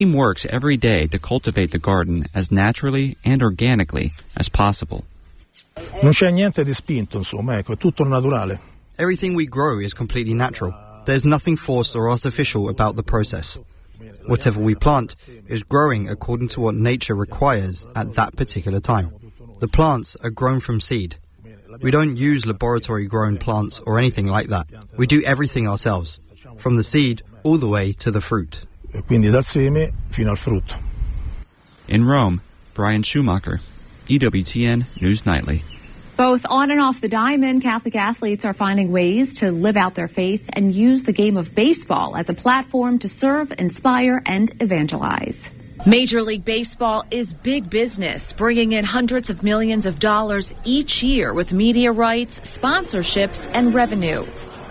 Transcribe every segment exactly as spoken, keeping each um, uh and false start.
team works every day to cultivate the garden as naturally and organically as possible. Non c'è niente di spinto, insomma, ecco, è tutto naturale. Everything we grow is completely natural. There's nothing forced or artificial about the process. Whatever we plant is growing according to what nature requires at that particular time. The plants are grown from seed. We don't use laboratory-grown plants or anything like that. We do everything ourselves, from the seed all the way to the fruit. E quindi dal seme fino al frutto. In Rome, Brian Schumacher, E W T N News Nightly. Both on and off the diamond, Catholic athletes are finding ways to live out their faith and use the game of baseball as a platform to serve, inspire, and evangelize. Major League Baseball is big business, bringing in hundreds of millions of dollars each year with media rights, sponsorships, and revenue.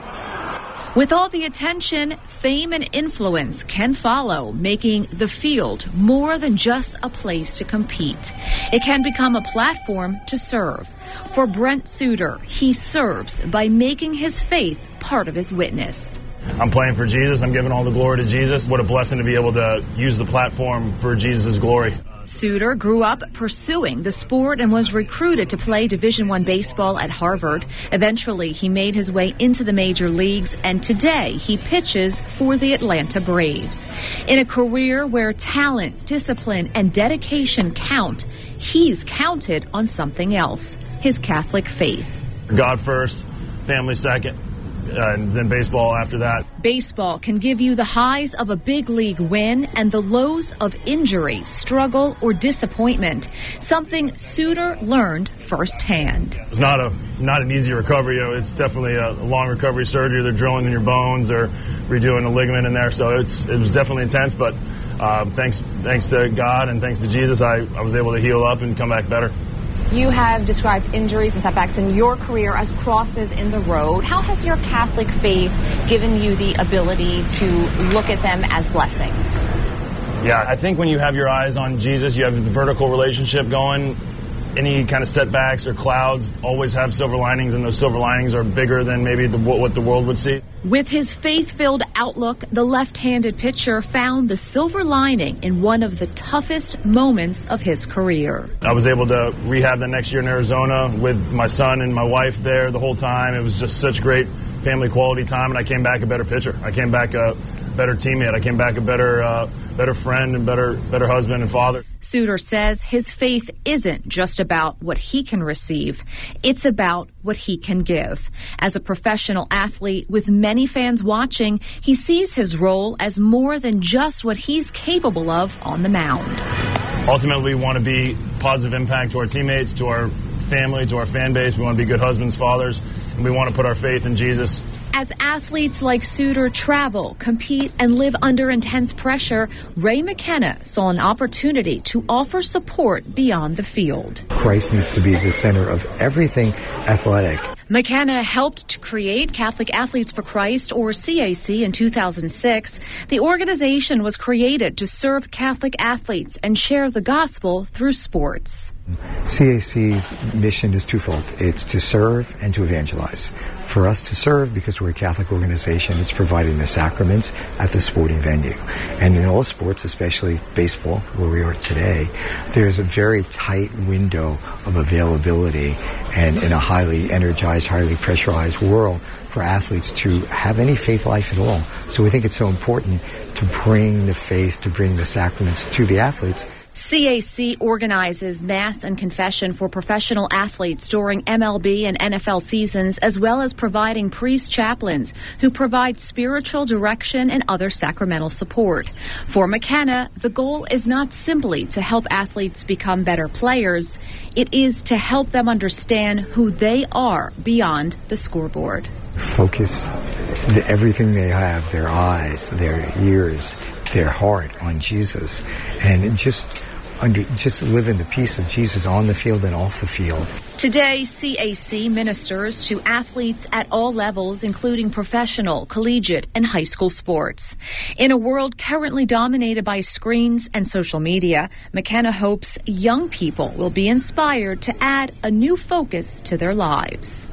With all the attention, fame and influence can follow, making the field more than just a place to compete. It can become a platform to serve. For Brent Suter, he serves by making his faith part of his witness. I'm playing for Jesus. I'm giving all the glory to Jesus. What a blessing to be able to use the platform for Jesus' glory. Suter grew up pursuing the sport and was recruited to play Division I baseball at Harvard. Eventually, he made his way into the major leagues, and today he pitches for the Atlanta Braves. In a career where talent, discipline, and dedication count, he's counted on something else, his Catholic faith. God first, family second. Uh, and then baseball after that. Baseball can give you the highs of a big league win and the lows of injury, struggle, or disappointment, something Suter learned firsthand. It's not a not an easy recovery. You know, it's definitely a long recovery surgery. They're drilling in your bones or redoing a ligament in there, so it's it was definitely intense, but uh, thanks thanks to God and thanks to Jesus, I, I was able to heal up and come back better. You have described injuries and setbacks in your career as crosses in the road. How has your Catholic faith given you the ability to look at them as blessings? Yeah, I think when you have your eyes on Jesus, you have the vertical relationship going. Any kind of setbacks or clouds always have silver linings, and those silver linings are bigger than maybe the, what the world would see. With his faith-filled outlook, the left-handed pitcher found the silver lining in one of the toughest moments of his career. I was able to rehab the next year in Arizona with my son and my wife there the whole time. It was just such great family quality time, and I came back a better pitcher. I came back a better teammate. I came back a better uh, better friend and better better husband and father. Suter says his faith isn't just about what he can receive. It's about what he can give. As a professional athlete with many fans watching, he sees his role as more than just what he's capable of on the mound. Ultimately, we want to be positive impact to our teammates, to our family, to our fan base. We want to be good husbands, fathers, and we want to put our faith in Jesus. As athletes like Suter travel, compete, and live under intense pressure, Ray McKenna saw an opportunity to offer support beyond the field. Christ needs to be the center of everything athletic. McKenna helped to create Catholic Athletes for Christ, or C A C, in two thousand six. The organization was created to serve Catholic athletes and share the gospel through sports. C A C's mission is twofold. It's to serve and to evangelize. For us to serve, because we're a Catholic organization, it's providing the sacraments at the sporting venue. And in all sports, especially baseball, where we are today, there's a very tight window of availability and in a highly energized, highly pressurized world for athletes to have any faith life at all. So we think it's so important to bring the faith, to bring the sacraments to the athletes. C A C organizes Mass and Confession for professional athletes during M L B and N F L seasons, as well as providing priest chaplains who provide spiritual direction and other sacramental support. For McKenna, the goal is not simply to help athletes become better players. It is to help them understand who they are beyond the scoreboard. Focus the, everything they have, their eyes, their ears, their heart on Jesus, and just under, just live in the peace of Jesus on the field and off the field. Today, C A C ministers to athletes at all levels, including professional, collegiate, and high school sports. In a world currently dominated by screens and social media, McKenna hopes young people will be inspired to add a new focus to their lives.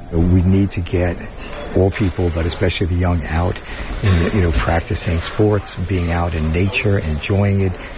We need to get all people, but especially the young, out in the, you know, practicing sports, being out in nature, enjoying it,